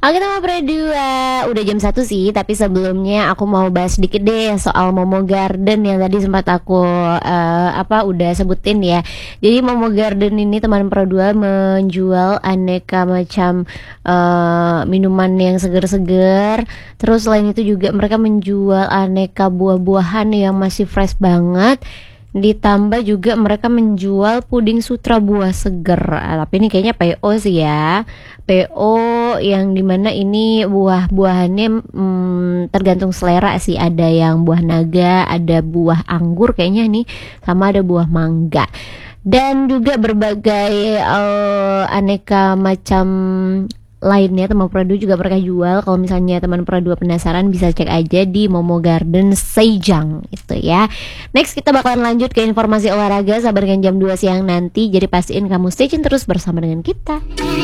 Oke teman berdua, udah jam 1 sih, tapi sebelumnya aku mau bahas sedikit deh soal Momo Garden yang tadi sempat aku udah sebutin ya. Jadi Momo Garden ini teman berdua menjual aneka macam minuman yang seger-seger. Terus selain itu juga mereka menjual aneka buah-buahan yang masih fresh banget. Ditambah juga mereka menjual puding sutra buah seger. Tapi ini kayaknya PO sih ya. PO yang dimana ini buah-buahannya tergantung selera sih. Ada yang buah naga, ada buah anggur kayaknya nih, sama ada buah mangga. Dan juga berbagai aneka macam lainnya teman Produk juga mereka jual. Kalau misalnya teman Produk penasaran bisa cek aja di Momo Garden Sejang itu ya. Next kita bakalan lanjut ke informasi olahraga. Sabarkan jam 2 siang nanti. Jadi pastiin kamu stay tune terus bersama dengan kita.